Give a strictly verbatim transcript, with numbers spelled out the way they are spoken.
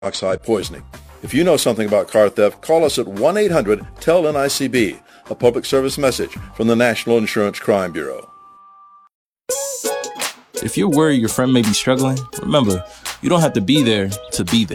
monoxide poisoning. If you know something about car theft, call us at one eight hundred T E L N I C B, a public service message from the National Insurance Crime Bureau. If you're worried your friend may be struggling, remember, you don't have to be there to be there.